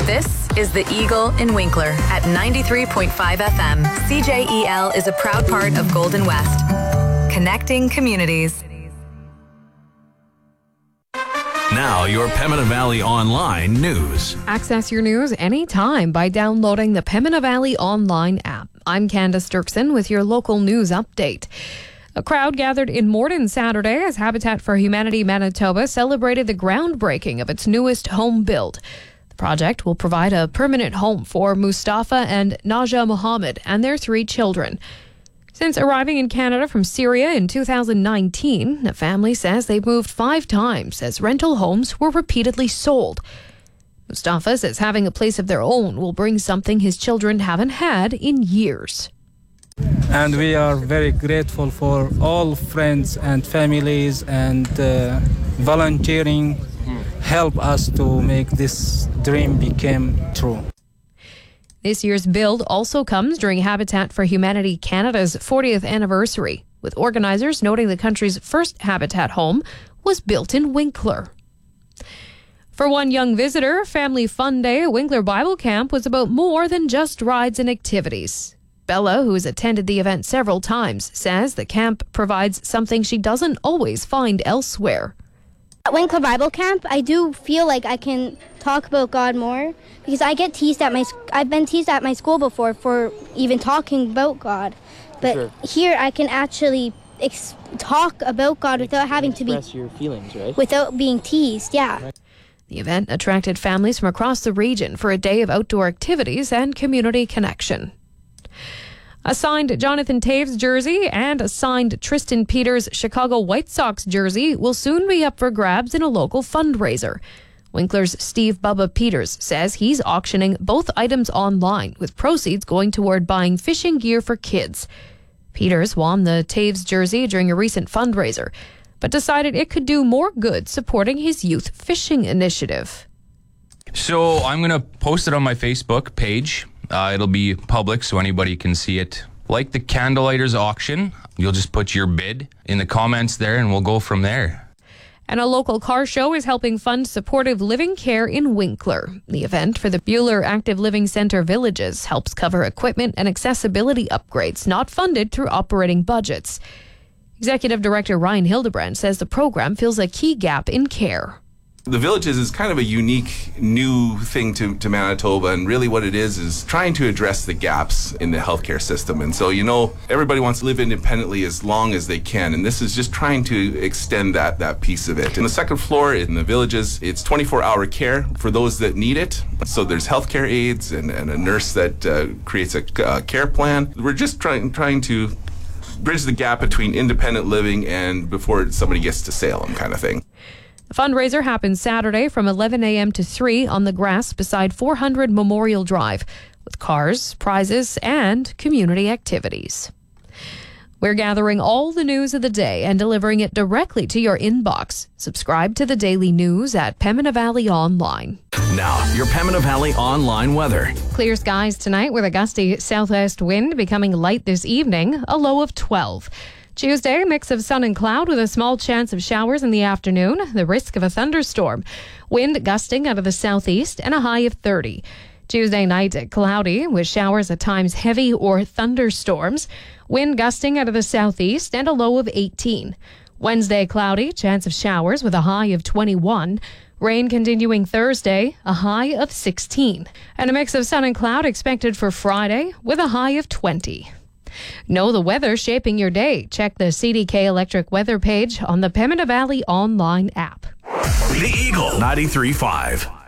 This is The Eagle in Winkler at 93.5 FM. CJEL is a proud part of Golden West. Connecting communities. Now, your Pembina Valley Online news. Access your news anytime by downloading the Pembina Valley Online app. I'm Candace Dirksen with your local news update. A crowd gathered in Morden Saturday as Habitat for Humanity Manitoba celebrated the groundbreaking of its newest home build. The project will provide a permanent home for Mustafa and Naja Mohammed and their 3 children. Since arriving in Canada from Syria in 2019, the family says they've moved 5 times as rental homes were repeatedly sold. Mustafa says having a place of their own will bring something his children haven't had in years. And we are very grateful for all friends and families and volunteering help us to make this dream become true. This year's build also comes during Habitat for Humanity Canada's 40th anniversary, with organizers noting the country's first Habitat home was built in Winkler. For one young visitor, Family Fun Day at Winkler Bible Camp was about more than just rides and activities. Bella, who has attended the event several times, says the camp provides something she doesn't always find elsewhere. At Winkler Bible Camp, I do feel like I can talk about God more because I've been teased at my school before for even talking about God. But here I can actually talk about God without having to express your feelings, right? Without being teased, yeah. The event attracted families from across the region for a day of outdoor activities and community connection. A signed Jonathan Toews jersey and a signed Tristan Peters Chicago White Sox jersey will soon be up for grabs in a local fundraiser. Winkler's Steve Bubba Peters says he's auctioning both items online, with proceeds going toward buying fishing gear for kids. Peters won the Toews jersey during a recent fundraiser, but decided it could do more good supporting his youth fishing initiative. So I'm going to post it on my Facebook page. It'll be public so anybody can see it. Like the Candlelighters auction, you'll just put your bid in the comments there and we'll go from there. And a local car show is helping fund supportive living care in Winkler. The event for the Buhler Active Living Centre Villages helps cover equipment and accessibility upgrades not funded through operating budgets. Executive Director Ryan Hildebrand says the program fills a key gap in care. The Villages is kind of a unique new thing to Manitoba, and really what it is trying to address the gaps in the healthcare system. And so, everybody wants to live independently as long as they can, and this is just trying to extend that piece of it. On the second floor in the Villages, it's 24-hour care for those that need it. So there's healthcare aides and a nurse that creates a care plan. We're just trying to bridge the gap between independent living and before somebody gets to Salem kind of thing. The fundraiser happens Saturday from 11 a.m. to 3 on the grass beside 400 Memorial Drive, with cars, prizes, and community activities. We're gathering all the news of the day and delivering it directly to your inbox. Subscribe to the daily news at Pembina Valley Online. Now, your Pembina Valley Online weather. Clear skies tonight with a gusty southwest wind becoming light this evening, a low of 12. Tuesday, mix of sun and cloud with a small chance of showers in the afternoon, the risk of a thunderstorm. Wind gusting out of the southeast and a high of 30. Tuesday night, cloudy with showers at times heavy or thunderstorms. Wind gusting out of the southeast and a low of 18. Wednesday, cloudy, chance of showers with a high of 21. Rain continuing Thursday, a high of 16. And a mix of sun and cloud expected for Friday with a high of 20. Know the weather shaping your day. Check the CDK Electric weather page on the Pembina Valley Online app. The Eagle 93.5.